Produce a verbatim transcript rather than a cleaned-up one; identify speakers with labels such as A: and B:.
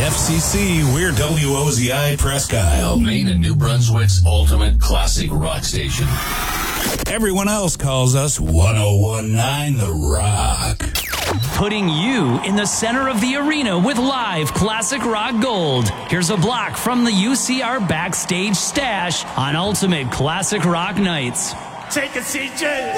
A: F C C, we're W O Z I Presque Isle,
B: Maine and New Brunswick's ultimate classic rock station.
A: Everyone else calls us one oh one point nine The Rock.
C: Putting you in the center of the arena with live classic rock gold. Here's a block from the U C R backstage stash on Ultimate Classic Rock Nights.
D: Take a seat, Jay.